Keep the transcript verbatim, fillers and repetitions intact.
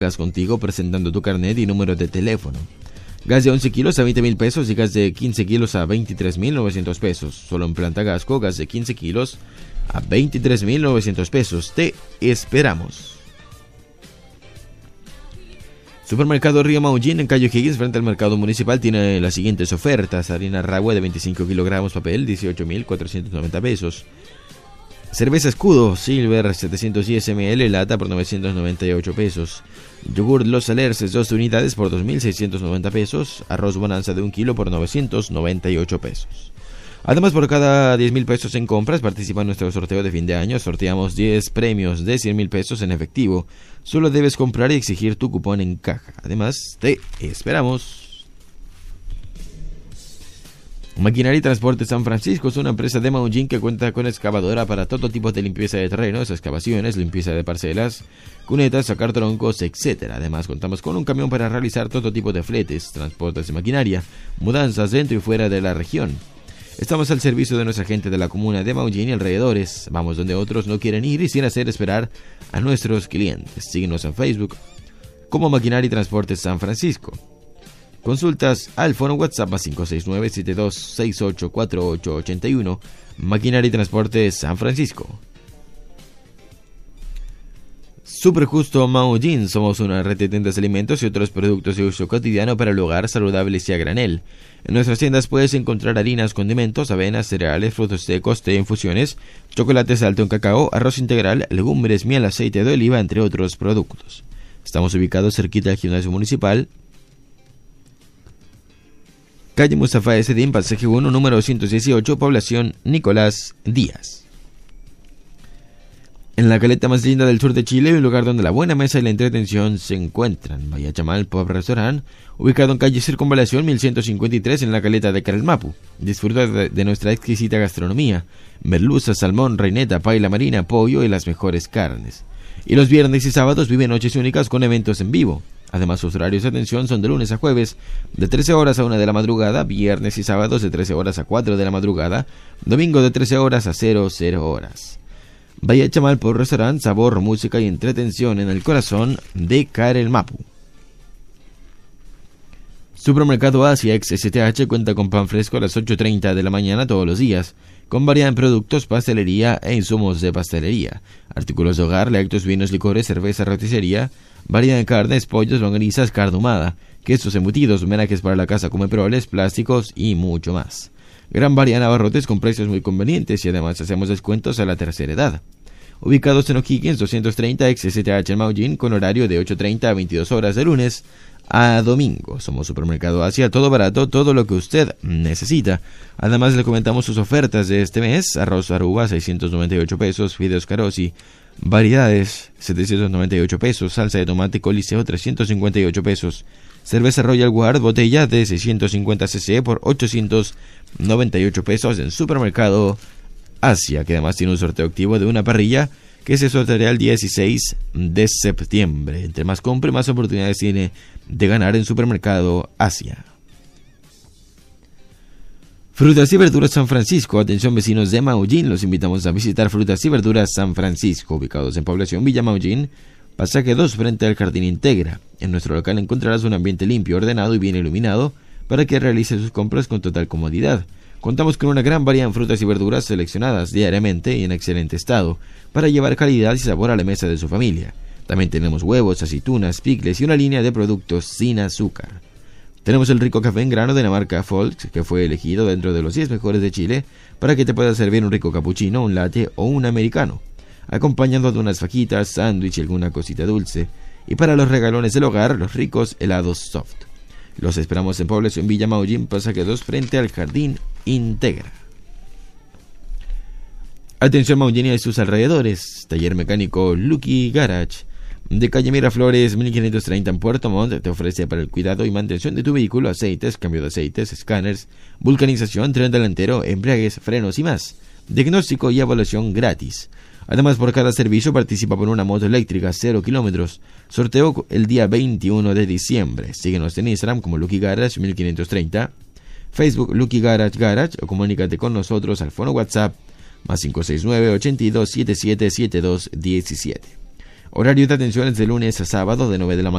contigo presentando tu carnet y número de teléfono. Gas de once kilos a veinte mil pesos y gas de quince kilos a veintitrés mil novecientos pesos. Solo en Planta Gasco, gas de quince kilos a veintitrés mil novecientos pesos. Te esperamos. Supermercado Río Maullín en Cayo Higgins frente al mercado municipal tiene las siguientes ofertas: harina Ragua de veinticinco kilogramos papel dieciocho mil cuatrocientos noventa pesos, cerveza Escudo Silver setecientos diez mililitros lata por novecientos noventa y ocho pesos, yogur Los Alerces dos unidades por dos mil seiscientos noventa pesos, arroz Bonanza de un kilo por novecientos noventa y ocho pesos. Además, por cada diez mil pesos en compras participa en nuestro sorteo de fin de año. Sorteamos diez premios de cien mil pesos en efectivo. Solo debes comprar y exigir tu cupón en caja. Además, te esperamos. Maquinaria y Transporte San Francisco es una empresa de Maullín que cuenta con excavadora para todo tipo de limpieza de terrenos, excavaciones, limpieza de parcelas, cunetas, sacar troncos, etcétera. Además, contamos con un camión para realizar todo tipo de fletes, transportes de maquinaria, mudanzas dentro y fuera de la región. Estamos al servicio de nuestra gente de la comuna de Maullín y alrededores. Vamos donde otros no quieren ir y sin hacer esperar a nuestros clientes. Síguenos en Facebook como Maquinaria y Transporte San Francisco. Consultas al foro WhatsApp a cinco seis nueve, siete dos seis ocho, cuatro ocho ocho uno. Maquinaria y Transporte San Francisco. Super Justo Maullín. Somos una red de tiendas de alimentos y otros productos de uso cotidiano para el hogar, saludables y a granel. En nuestras tiendas puedes encontrar harinas, condimentos, avenas, cereales, frutos secos, té, infusiones, chocolates alto en cacao, arroz integral, legumbres, miel, aceite de oliva, entre otros productos. Estamos ubicados cerquita del gimnasio municipal, calle Mustafa Esedín, pasaje uno, número doscientos dieciocho, población Nicolás Díaz. En la caleta más linda del sur de Chile, un lugar donde la buena mesa y la entretención se encuentran. Vaya Chamal Pub Restaurant, ubicado en calle Circunvalación mil ciento cincuenta y tres en la caleta de Carelmapu. Disfruta de, de nuestra exquisita gastronomía: merluza, salmón, reineta, paella marina, pollo y las mejores carnes. Y los viernes y sábados vive noches únicas con eventos en vivo. Además, sus horarios de atención son de lunes a jueves de trece horas a una de la madrugada, viernes y sábados de trece horas a cuatro de la madrugada, domingo de trece horas a cero horas. Vaya Chamal por Restaurant, sabor, música y entretención en el corazón de Carelmapu. Supermercado Asia ex S T H cuenta con pan fresco a las ocho y treinta de la mañana todos los días, con variedad en productos, pastelería e insumos de pastelería, artículos de hogar, lácteos, vinos, licores, cerveza, roticería, variedad de carnes, pollos, longanizas, carne ahumada, quesos embutidos, homenajes para la casa, comeproles, plásticos y mucho más. Gran variedad de abarrotes con precios muy convenientes y además hacemos descuentos a la tercera edad. Ubicados en O'Higgins doscientos treinta ex S T H en Maullín, con horario de ocho y treinta a veintidós horas de lunes a domingo. Somos Supermercado Asia, todo barato, todo lo que usted necesita. Además le comentamos sus ofertas de este mes: arroz Aruba seiscientos noventa y ocho pesos, fideos Carosi, variedades setecientos noventa y ocho pesos, salsa de tomate Coliseo trescientos cincuenta y ocho pesos, cerveza Royal Guard botella de seiscientos cincuenta centilitros por ochocientos noventa y ocho pesos en Supermercado Asia, que además tiene un sorteo activo de una parrilla que se sorteará el dieciséis de septiembre. Entre más compre, más oportunidades tiene de ganar en Supermercado Asia. Frutas y Verduras San Francisco. Atención vecinos de Maullín, los invitamos a visitar Frutas y Verduras San Francisco, ubicados en población Villa Maullín, pasaje dos frente al Jardín Integra. En nuestro local encontrarás un ambiente limpio, ordenado y bien iluminado para que realice sus compras con total comodidad. Contamos con una gran variedad en frutas y verduras seleccionadas diariamente y en excelente estado para llevar calidad y sabor a la mesa de su familia. También tenemos huevos, aceitunas, picles y una línea de productos sin azúcar. Tenemos el rico café en grano de la marca Folks, que fue elegido dentro de los diez mejores de Chile para que te puedas servir un rico cappuccino, un latte o un americano, acompañando de unas fajitas, sándwich y alguna cosita dulce. Y para los regalones del hogar, los ricos helados soft. Los esperamos en población Villa Maullín, pasaje dos frente al Jardín Integra. Atención Maullín y sus alrededores. Taller mecánico Lucky Garage de calle Miraflores mil quinientos treinta en Puerto Montt te ofrece para el cuidado y mantención de tu vehículo aceites, cambio de aceites, escáneres, vulcanización, tren delantero, embragues, frenos y más. Diagnóstico y evaluación gratis. Además, por cada servicio participa por una moto eléctrica cero kilómetros. Sorteo el día veintiuno de diciembre. Síguenos en Instagram como Lucky Garage mil quinientos treinta, Facebook Lucky Garage Garage o comunícate con nosotros al fono WhatsApp más cinco seis nueve, ochenta y dos setenta y siete, setenta y dos diecisiete. Horario de atención es de lunes a sábado de nueve de la mañana